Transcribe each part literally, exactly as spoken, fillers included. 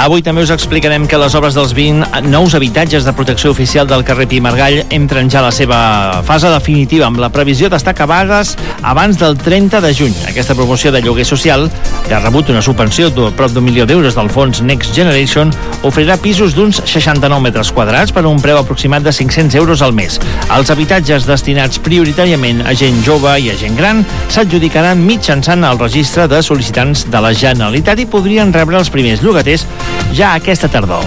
Avui també us explicarem que les obres dels vint nous habitatges de protecció oficial del carrer Pi i Margall entren ja a la seva fase definitiva, amb la previsió d'estar acabades abans del trenta de juny. Aquesta promoció de lloguer social, que ha rebut una subvenció de prop d'un milió d'euros del fons Next Generation, oferirà pisos d'uns seixanta-nou metres quadrats per un preu aproximat de cinc-cents euros al mes. Els habitatges destinats prioritàriament a gent jove i a gent gran s'adjudicaran mitjançant el registre de sol·licitants de la Generalitat i podrien rebre els primers llogaters ja aquesta tardor.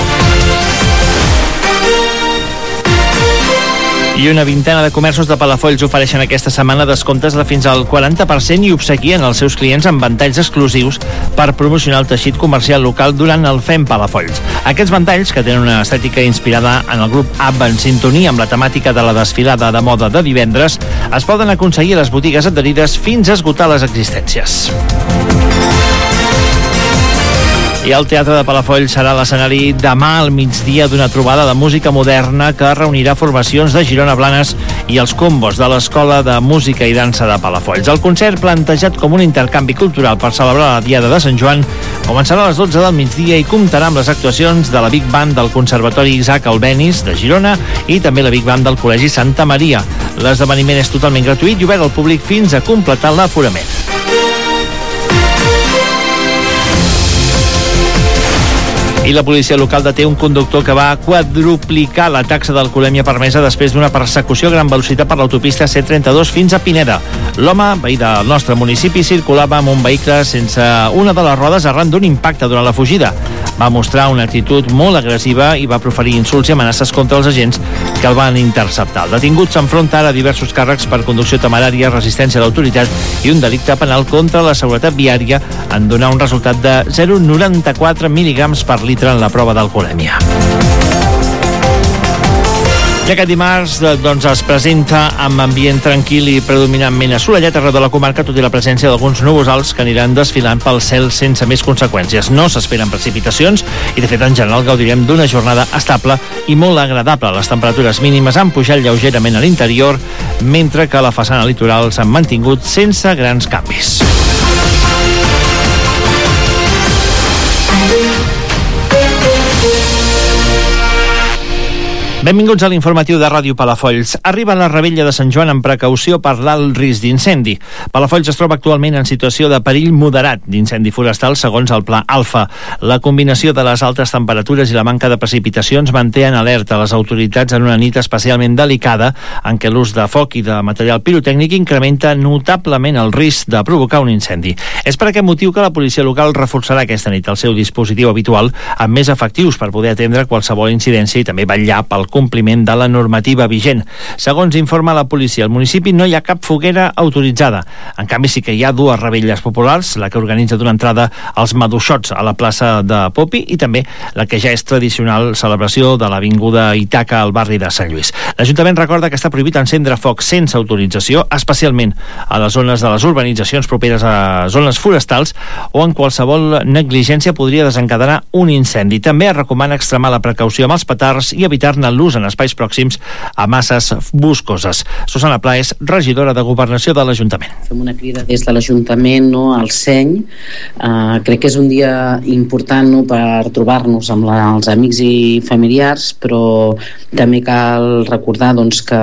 I una vintena de comerços de Palafolls ofereixen aquesta setmana descomptes de fins al quaranta per cent i obsequien els seus clients amb ventalls exclusius per promocionar el teixit comercial local durant el Fem Palafolls. Aquests ventalls, que tenen una estètica inspirada en el grup ABBA en sintonia amb la temàtica de la desfilada de moda de divendres, es poden aconseguir a les botigues adherides fins a esgotar les existències. I el Teatre de Palafolls serà l'escenari demà al migdia d'una trobada de música moderna que reunirà formacions de Girona Blanes i els combos de l'Escola de Música i Dansa de Palafolls. El concert, plantejat com un intercanvi cultural per celebrar la Diada de Sant Joan, començarà a les dotze del migdia i comptarà amb les actuacions de la Big Band del Conservatori Isaac Albéniz de Girona i també la Big Band del Col·legi Santa Maria. L'esdeveniment és totalment gratuït i obert al públic fins a completar l'aforament. I la policia local deté un conductor que va quadruplicar la taxa d'alcoholèmia permesa després d'una persecució a gran velocitat per l'autopista C trenta-dos fins a Pineda. L'home, veí del nostre municipi, circulava amb un vehicle sense una de les rodes arran d'un impacte durant la fugida. Va mostrar una actitud molt agressiva i va proferir insults i amenaces contra els agents que el van interceptar. El detingut s'enfronta ara a diversos càrrecs per conducció temerària, resistència a l'autoritat i un delicte penal contra la seguretat viària en donar un resultat de zero coma noranta-quatre mil·ligrams per litre en la prova d'alcoholèmia. I aquest dimarts doncs, es presenta amb ambient tranquil i predominantment assolellat arreu de la comarca, tot i la presència d'alguns núvols alts que aniran desfilant pel cel sense més conseqüències. No s'esperen precipitacions i, de fet, en general gaudirem d'una jornada estable i molt agradable. Les temperatures mínimes han pujat lleugerament a l'interior, mentre que a la façana litoral s'han mantingut sense grans canvis. Benvinguts a l'informatiu de Ràdio Palafolls. Arriba la Revetlla de Sant Joan amb precaució per l'alt risc d'incendi. Palafolls es troba actualment en situació de perill moderat d'incendi forestal segons el Pla Alfa. La combinació de les altes temperatures i la manca de precipitacions manté en alerta les autoritats en una nit especialment delicada en què l'ús de foc i de material pirotècnic incrementa notablement el risc de provocar un incendi. És per aquest motiu que la policia local reforçarà aquesta nit el seu dispositiu habitual amb més efectius per poder atendre qualsevol incidència i també vetllar pel compliment de la normativa vigent. Segons informa la policia, al municipi no hi ha cap foguera autoritzada. En canvi, sí que hi ha dues revetlles populars, la que organitza d'una entrada als Maduixots a la plaça de Popi i també la que ja és tradicional celebració de l'Avinguda Itaca al barri de Sant Lluís. L'Ajuntament recorda que està prohibit encendre foc sense autorització, especialment a les zones de les urbanitzacions properes a zones forestals o en qualsevol negligència podria desencadenar un incendi. També es recomana extremar la precaució amb els petards i evitar-ne l'ús en espais pròxims a masses boscoses. Susana Pla és regidora de Governació de l'Ajuntament. Fem una crida des de l'Ajuntament, no, al seny. Uh, crec que és un dia important, no, per trobar-nos amb la, els amics i familiars, però també cal recordar, doncs, que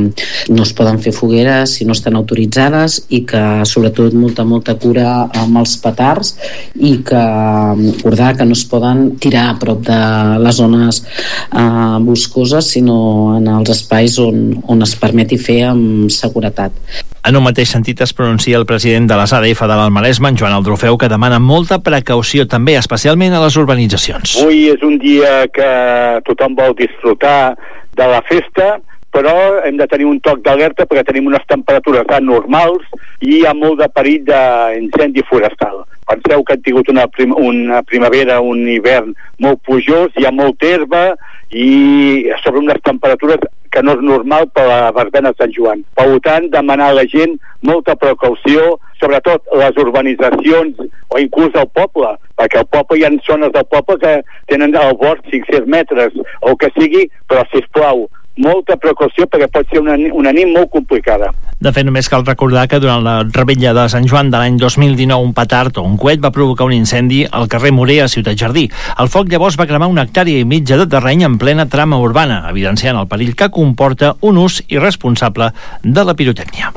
no es poden fer fogueres si no estan autoritzades i que sobretot molta, molta cura amb els petards i que recordar que no es poden tirar a prop de les zones uh, boscoses, sinó en els espais on, on es permeti fer amb seguretat. En un mateix sentit es pronuncia el president de la S A D F de l'Almaresme, en Joan Aldrufeu, que demana molta precaució també, especialment a les urbanitzacions. Avui és un dia que tothom vol disfrutar de la festa, però hem de tenir un toc d'alerta perquè tenim unes temperatures anormals i hi ha molt de perill d'incendi forestal. Penseu que hem tingut una, prim una primavera, un hivern molt plujós, hi ha molta herba i sobre unes temperatures que no és normal per la verbena de Sant Joan. Per tant, demanar a la gent molta precaució, sobretot les urbanitzacions o inclús el poble, perquè al poble hi ha zones del poble que tenen al bord cinc-cents metres o que sigui, però sisplau, molta precaució perquè pot ser una, una nit molt complicada. De fet, només cal recordar que durant la revetlla de Sant Joan de l'any dos mil dinou un petard o un coet va provocar un incendi al carrer Morer a Ciutat Jardí. El foc llavors va cremar una hectàrea i mitja de terreny en plena trama urbana, evidenciant el perill que comporta un ús irresponsable de la pirotècnia.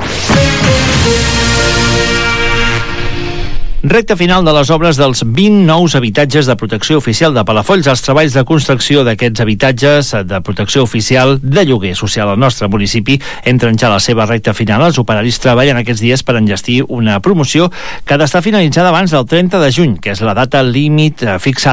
Recte final de les obres dels vint nous habitatges de protecció oficial de Palafolls. Els treballs de construcció d'aquests habitatges de protecció oficial de lloguer social al nostre municipi entren ja a la seva recta final. Els operaris treballen aquests dies per enllestir una promoció que ha d'estar finalitzada abans del trenta de juny, que és la data límit fixada